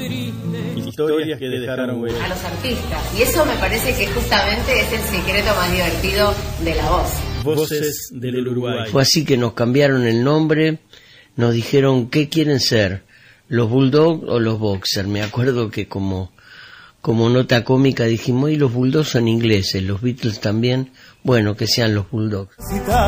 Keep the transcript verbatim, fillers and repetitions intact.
Historias que dejaron huella. A los artistas. Y eso me parece que justamente es el secreto más divertido de la voz. Voces del Uruguay. Fue así que nos cambiaron el nombre, nos dijeron ¿qué quieren ser? ¿Los Bulldogs o los Boxers? Me acuerdo que como, como nota cómica dijimos, y los Bulldogs son ingleses, los Beatles también, bueno, que sean los Bulldogs.